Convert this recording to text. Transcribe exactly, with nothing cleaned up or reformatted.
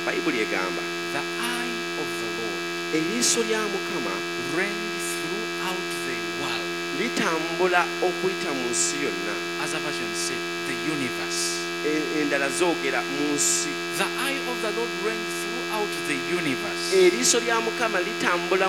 Bayibuli egamba the eye of the Lord eriiso lya Mukama reigns throughout the world. litambula okuyita mu nsi yonna. Other versions say the universe. E- endala zoogera mu nsi. The eye of the Lord reigns throughout the universe. Eriiso lya Mukama litambula